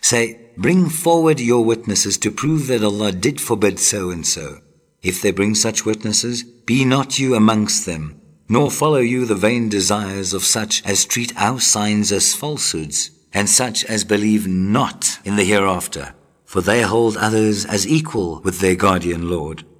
Say, bring forward your witnesses to prove that Allah did forbid so and so. If they bring such witnesses, be not you amongst them, nor follow you the vain desires of such as treat our signs as falsehoods, and such as believe not in the hereafter, for they hold others as equal with their guardian Lord.